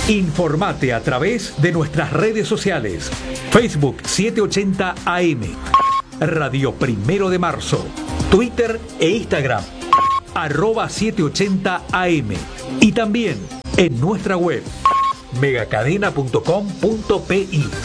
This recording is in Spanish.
Informate a través de nuestras redes sociales. Facebook 780 AM, Radio Primero de Marzo, Twitter e Instagram, @780 AM, y también en nuestra web megacadena.com.pi.